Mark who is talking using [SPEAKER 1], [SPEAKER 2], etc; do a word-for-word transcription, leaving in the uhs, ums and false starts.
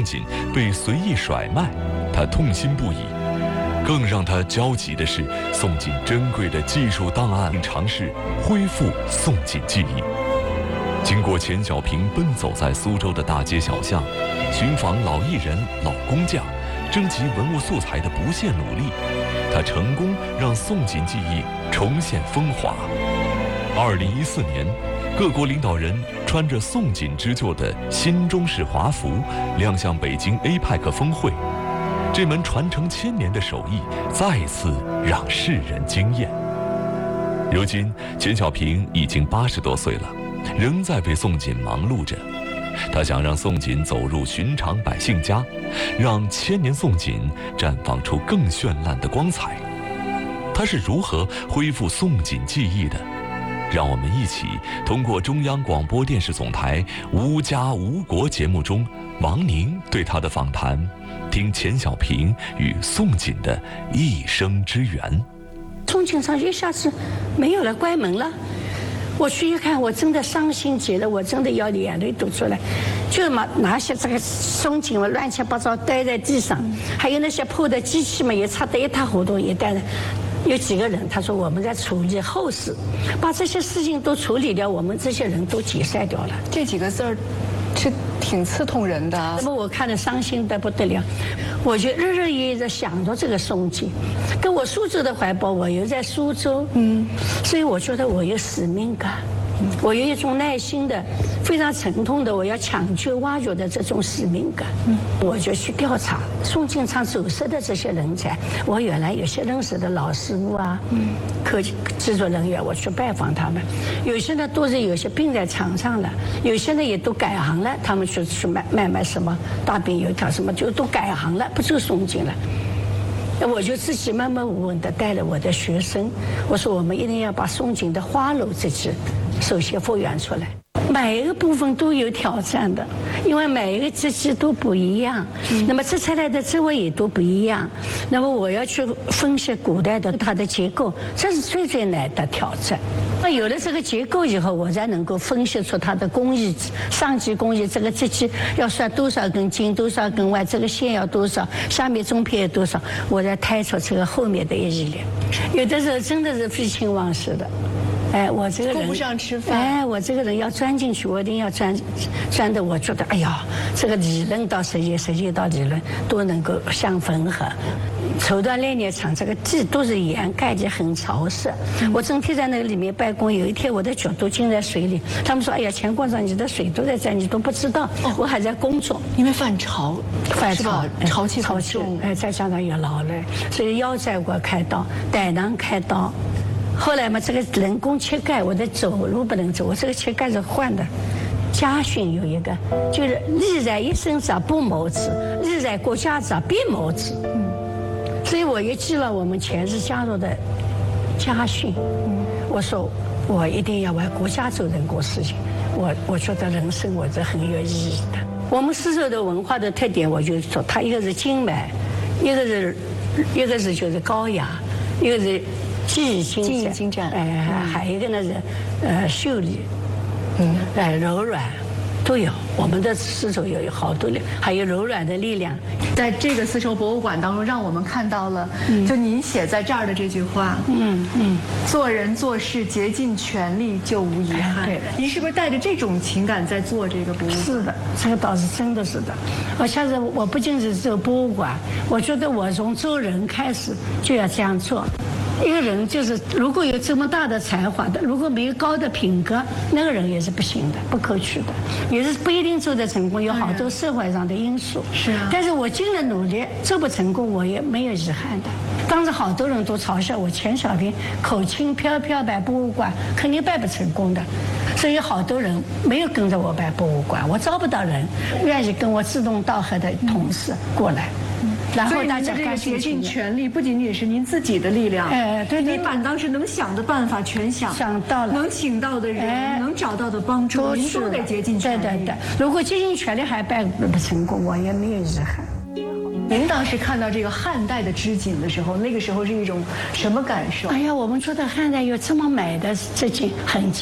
[SPEAKER 1] 锦被随意甩卖，他痛心不已。更让他焦急的是，宋锦珍贵的技术档案尝试恢复宋锦记忆。经过钱小平奔走在苏州的大街小巷，寻访老艺人、老工匠，征集文物素材的不懈努力，他成功让宋锦记忆重现风华。二零一四年，各国领导人穿着宋锦织就的新中式华服亮相北京 A P E C 峰会。这门传承千年的手艺再次让世人惊艳。如今，钱小平已经八十多岁了，仍在为宋锦忙碌着。他想让宋锦走入寻常百姓家，让千年宋锦绽放出更绚烂的光彩。他是如何恢复宋锦记忆的？让我们一起通过中央广播电视总台《无家无国》节目中王宁对他的访谈，听钱小平与宋锦的一生之缘。
[SPEAKER 2] 宋锦上一下子没有了，关门了。我去一看，我真的伤心极了，我真的要眼泪都出来。就拿拿些这个宋锦嘛，乱七八糟堆在地上，还有那些破的机器嘛，也擦得一塌糊涂，也带着。有几个人，他说我们在处理后事，把这些事情都处理掉，我们这些人都解散掉了。
[SPEAKER 3] 这几个字儿是挺刺痛人的。
[SPEAKER 2] 那么我看得伤心得不得了，我就日日夜夜的想着这个宋锦，跟我苏州的怀抱，我又在苏州，嗯，所以我觉得我有使命感。我有一种耐心的、非常沉痛的，我要抢救、挖掘的这种使命感。嗯，我就去调查宋锦厂走失的这些人才。我原来有些认识的老师傅啊，嗯，科技制作人员，我去拜访他们。有些呢都是有些病在床上了，有些呢也都改行了，他们去去卖卖卖什么大饼油条什么，就都改行了，不做宋锦了。我就自己默默无闻地带了我的学生，我说我们一定要把宋锦的花楼这支首先复原出来。每一个部分都有挑战的，因为每一个机器都不一样，嗯、那么织出来的织纹也都不一样。那么我要去分析古代的它的结构，这是最最难的挑战。那有了这个结构以后，我才能够分析出它的工艺，上级工艺这个机器要算多少根筋，多少根弯，这个线要多少，下面中片有多少，我才推出这个后面的一系列。有的时候真的是废寝忘食的。哎，我这个人
[SPEAKER 3] 顾不上吃饭。
[SPEAKER 2] 哎，我这个人要钻进去，我一定要钻，钻的我觉得，哎呀，这个理论到实践，实践到理论都能够相吻合。绸缎炼炼厂这个地都是盐盖的，很潮湿。嗯、我整天在那个里面办公，有一天我的脚都浸在水里，他们说，哎呀，钱馆长，你的水都在这，你都不知道。哦、我还在工作，
[SPEAKER 3] 因为犯潮，
[SPEAKER 2] 犯潮，
[SPEAKER 3] 潮气
[SPEAKER 2] 潮气，哎，再加上也劳累，所以腰在给我开刀，胆囊开刀。后来嘛，这个人工切盖，我的走路不能走，我这个切盖是换的。家训有一个，就是立在一生者不谋之，立在国家者必谋之。嗯，所以我也记了我们前世加入的家训。嗯，我说我一定要为国家做任何事情。我我觉得人生我是很有意义的。我们丝绸的文化的特点，我就说它一个是精美，一个是一个是就是高雅，一个是。技艺精湛，技艺精湛，哎、呃，还有一个呢是，呃，秀丽，嗯，哎，柔软，都有。我们的丝绸有好多力，还有柔软的力量。
[SPEAKER 3] 在这个丝绸博物馆当中，让我们看到了，嗯、就您写在这儿的这句话，
[SPEAKER 2] 嗯嗯，
[SPEAKER 3] 做人做事竭尽全力就无遗憾。
[SPEAKER 2] 对，
[SPEAKER 3] 您是不是带着这种情感在做这个博物馆？
[SPEAKER 2] 是的，这个倒是真的是的。我下次我不仅是做博物馆，我觉得我从做人开始就要这样做。一个人就是，如果有这么大的才华的，如果没有高的品格，那个人也是不行的，不可取的，也是不一定做得成功。有好多社会上的因素。
[SPEAKER 3] 是啊。
[SPEAKER 2] 但是我尽了努力，做不成功，我也没有遗憾的。当时好多人都嘲笑我，钱小平口轻飘飘办博物馆，肯定办不成功的。所以好多人没有跟着我办博物馆，我招不到人愿意跟我志同道合的同事过来。然后大家
[SPEAKER 3] 这个竭尽全力，不仅仅是您自己的力量，
[SPEAKER 2] 哎，对对，
[SPEAKER 3] 您把当时能想的办法全想
[SPEAKER 2] 想到了，
[SPEAKER 3] 能请到的人，
[SPEAKER 2] 哎、
[SPEAKER 3] 能找到的帮助，您都得竭尽全力。
[SPEAKER 2] 对对对，如果竭尽全力还办不成功，我也没有遗憾。
[SPEAKER 3] 您当时看到这个汉代的织锦的时候，那个时候是一种什么感受？
[SPEAKER 2] 哎呀，我们觉得汉代有这么美的织锦，很。